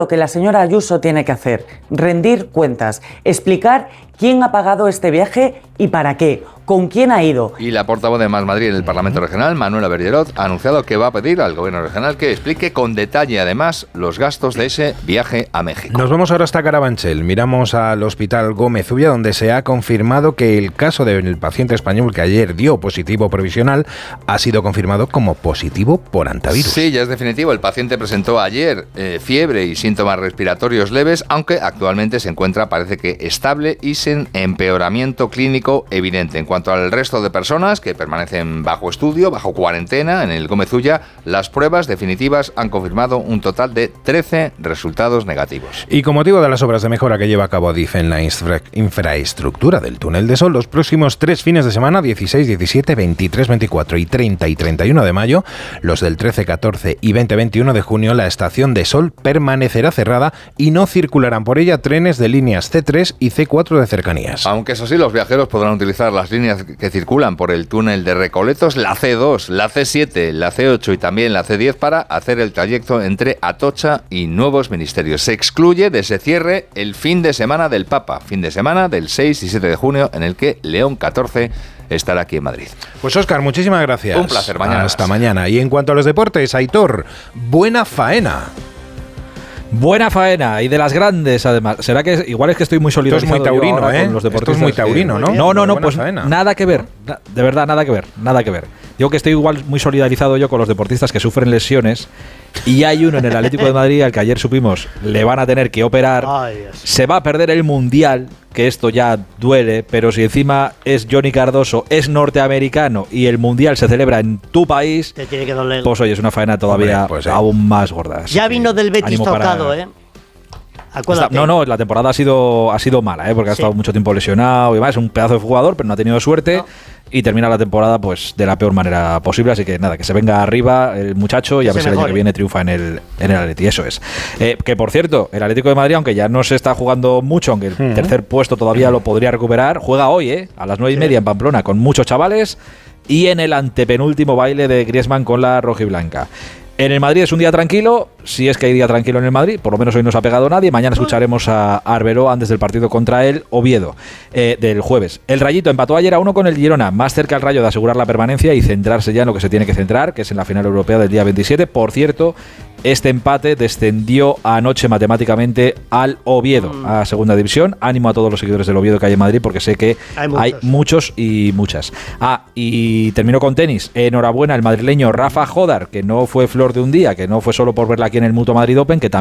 Lo que la señora Ayuso tiene que hacer, rendir cuentas, explicar quién ha pagado este viaje y para qué, con quién ha ido. Y la portavoz de Más Madrid en el Parlamento Regional, Manuela Bergerot, ha anunciado que va a pedir al Gobierno regional que explique con detalle, además, los gastos de ese viaje a México. Nos vamos ahora hasta Carabanchel. Miramos al Hospital Gómez Ulla, donde se ha confirmado que el caso del paciente español que ayer dio positivo provisional ha sido confirmado como positivo por hantavirus. Sí, ya es definitivo. El paciente presentó ayer fiebre y síntomas respiratorios leves, aunque actualmente se encuentra, parece que, estable y sin empeoramiento clínico evidente. En cuanto al resto de personas que permanecen bajo estudio, bajo cuarentena en el Gómez Ulla, las pruebas definitivas han confirmado un total de 13 resultados negativos. Y con motivo de las obras de mejora que lleva a cabo Adif en la infraestructura del túnel de Sol, los próximos 3 fines de semana, 16, 17, 23, 24 y 30 y 31 de mayo, los del 13, 14 y 20, 21 de junio, la estación de Sol permanecerá cerrada y no circularán por ella trenes de líneas C3 y C4 de cercanías. Aunque eso sí, los viajeros podrán utilizar las líneas que circulan por el túnel de Recoletos, la C2, la C7, la C8 y también la C10 para hacer el trayecto entre Atocha y Nuevos Ministerios. Se excluye de ese cierre el fin de semana del Papa, fin de semana del 6 y 7 de junio, en el que León XIV estará aquí en Madrid. Pues Óscar, muchísimas gracias. Un placer, mañana. Hasta mañana. Y en cuanto a los deportes, Aitor, buena faena. Buena faena y de las grandes, además. Será que igual es que estoy muy solidarizado. Esto es muy taurino, con los deportistas. Esto es muy taurino, ¿no? No, pues faena. Nada que ver. De verdad, nada que ver. Digo que estoy igual muy solidarizado yo con los deportistas que sufren lesiones. Y hay uno en el Atlético de Madrid al que ayer supimos le van a tener que operar. Se va a perder el Mundial, que esto ya duele, pero si encima es Johnny Cardoso, es norteamericano y el Mundial se celebra en tu país, te tiene que doler. Pues oye, es una faena todavía aún más gorda. Ya vino del Betis tocado, Acuérdate. No, la temporada ha sido mala, porque ha estado mucho tiempo lesionado y demás. Es un pedazo de jugador, pero no ha tenido suerte. No. Y termina la temporada pues de la peor manera posible. Así que nada, que se venga arriba el muchacho y a ver si el año que viene triunfa en el Atleti. Eso es. Que por cierto, el Atlético de Madrid, aunque ya no se está jugando mucho, aunque el tercer puesto todavía lo podría recuperar, juega hoy, a las 9:30 en Pamplona, con muchos chavales y en el antepenúltimo baile de Griezmann con la rojiblanca. En el Madrid es un día tranquilo, si es que hay día tranquilo en el Madrid, por lo menos hoy no se ha pegado nadie. Mañana escucharemos a Arbeloa antes del partido contra el Oviedo del jueves. El Rayito empató ayer a 1 con el Girona, más cerca el Rayo de asegurar la permanencia y centrarse ya en lo que se tiene que centrar, que es en la final europea del día 27. Por cierto, este empate descendió anoche matemáticamente al Oviedo, a segunda división. Ánimo a todos los seguidores del Oviedo que hay en Madrid, porque sé que hay muchos y muchas. Y terminó con tenis. Enhorabuena el madrileño Rafa Jodar, que no fue flor de un día, que no fue solo por verla aquí en el Mutua Madrid Open, que también